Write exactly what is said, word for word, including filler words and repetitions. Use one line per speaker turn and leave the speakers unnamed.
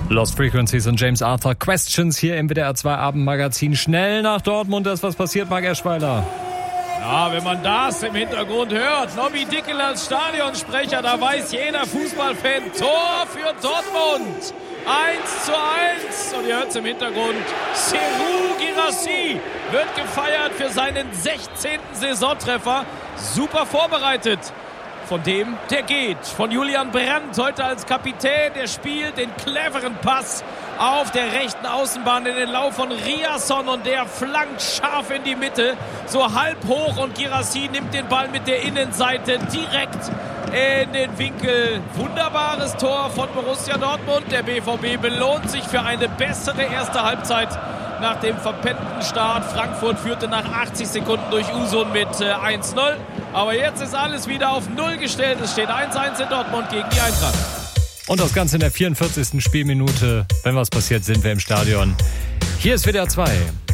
Lost Frequencies und James Arthur Questions hier im W D R zwei Abendmagazin. Schnell nach Dortmund, da ist was passiert, Marc Eschweiler.
Ja, wenn man das im Hintergrund hört, Nobby Dickel als Stadionsprecher, da weiß jeder Fußballfan, Tor für Dortmund. eins zu eins. Und ihr hört es im Hintergrund, Serhou Guirassy wird gefeiert für seinen sechzehnten Saisontreffer. Super vorbereitet. Von dem, der geht. Von Julian Brandt heute als Kapitän. Der spielt den cleveren Pass auf der rechten Außenbahn in den Lauf von Riasson. Und der flankt scharf in die Mitte. So halb hoch. Und Guirassy nimmt den Ball mit der Innenseite direkt in den Winkel. Wunderbares Tor von Borussia Dortmund. Der B V B belohnt sich für eine bessere erste Halbzeit nach dem verpennten Start. Frankfurt führte nach achtzig Sekunden durch Usun mit eins null. Aber jetzt ist alles wieder auf Null gestellt. Es steht eins eins in Dortmund gegen die Eintracht.
Und das Ganze in der vierundvierzigsten Spielminute. Wenn was passiert, sind wir im Stadion. Hier ist W D R zwei.